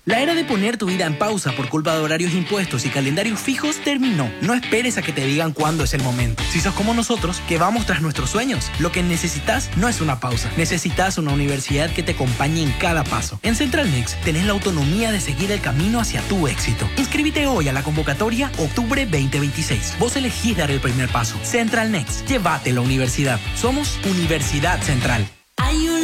La era de poner tu vida en pausa por culpa de horarios impuestos y calendarios fijos terminó. No esperes a que te digan cuándo es el momento. Si sos como nosotros, que vamos tras nuestros sueños, lo que necesitas no es una pausa. Necesitas una universidad que te acompañe en cada paso. En Central Next tenés la autonomía de seguir el camino hacia tu éxito. Inscríbete hoy a la convocatoria Octubre 2026. Vos elegís dar el primer paso. Central Next. Llévate la universidad. Somos Universidad Central. Hay un